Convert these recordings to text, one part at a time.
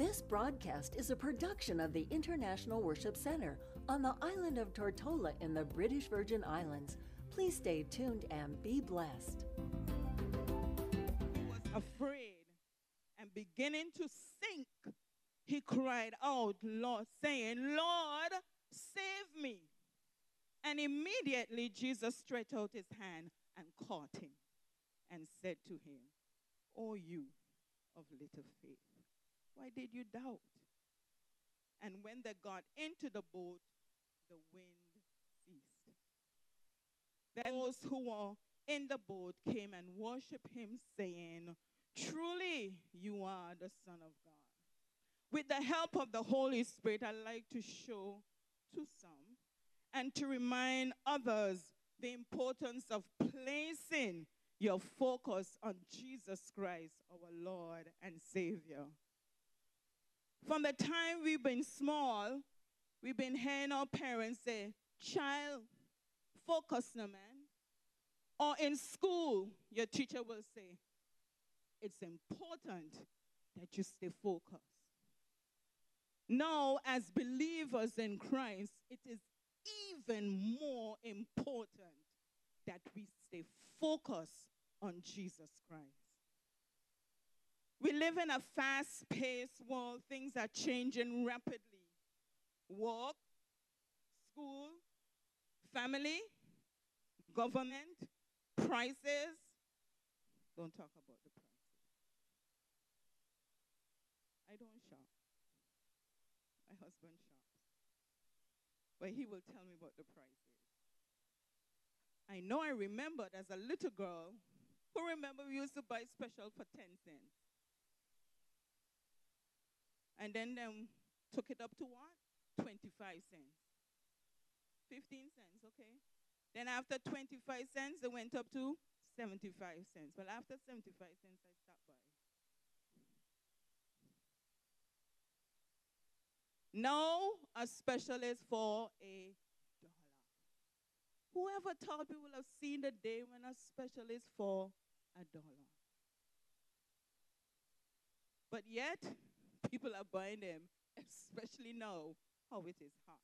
This broadcast is a production of the International Worship Center on the island of Tortola in the British Virgin Islands. Please stay tuned and be blessed. He was afraid and beginning to sink, he cried out, Lord, saying, Lord, save me. And immediately Jesus stretched out his hand and caught him and said to him, O you of little faith, why did you doubt? And when they got into the boat, the wind ceased. Then those who were in the boat came and worshipped him, saying, Truly you are the Son of God. With the help of the Holy Spirit, I'd like to show to some and to remind others the importance of placing your focus on Jesus Christ, our Lord and Savior. From the time we've been small, we've been hearing our parents say, child, focus now, man. Or in school, your teacher will say, it's important that you stay focused. Now, as believers in Christ, it is even more important that we stay focused on Jesus Christ. We live in a fast-paced world. Things are changing rapidly. Work, school, family, government, prices. Don't talk about the prices. I don't shop. My husband shops. But he will tell me about the prices. I know I remembered as a little girl, who remember we used to buy special for 10 cents. And then took it up to what? 25 cents. 15 cents, okay. Then after 25 cents, it went up to 75 cents. Well, after 75 cents, I stopped by. Now, a special is for $1. Whoever thought we would have seen the day when a special is for $1? But yet, people are buying them, especially now how it is hot.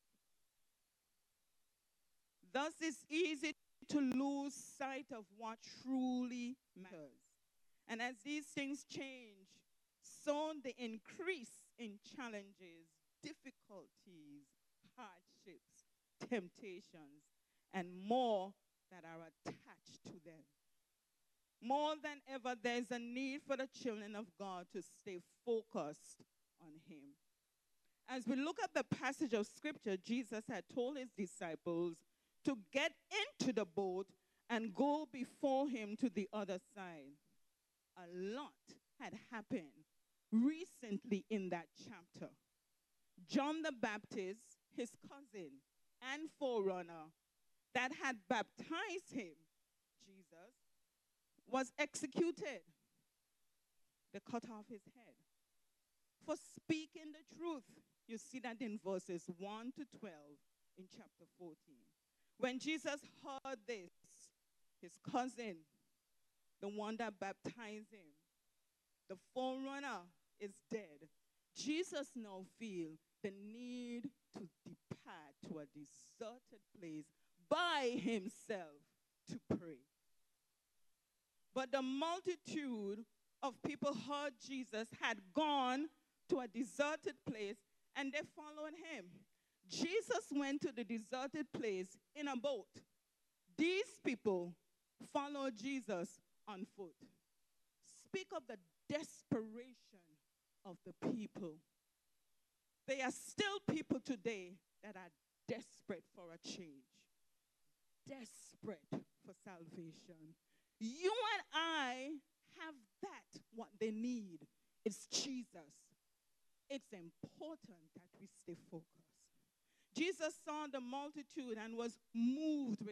Thus, it's easy to lose sight of what truly matters. And as these things change, so the increase in challenges, difficulties, hardships, temptations, and more that are attached to them. More than ever, there's a need for the children of God to stay focused on him. As we look at the passage of Scripture, Jesus had told his disciples to get into the boat and go before him to the other side. A lot had happened recently in that chapter. John the Baptist, his cousin and forerunner that had baptized him, Jesus, was executed. They cut off his head for speaking the truth. You see that in verses 1 to 12 in chapter 14. When Jesus heard this, his cousin, the one that baptized him, the forerunner is dead. Jesus now feels the need to depart to a deserted place by himself to pray. But the multitude of people heard Jesus had gone to a deserted place and they followed him. Jesus went to the deserted place in a boat. These people followed Jesus on foot. Speak of the desperation of the people. There are still people today that are desperate for a change, desperate for salvation. You and I have that, what they need. It's Jesus. It's important that we stay focused. Jesus saw the multitude and was moved with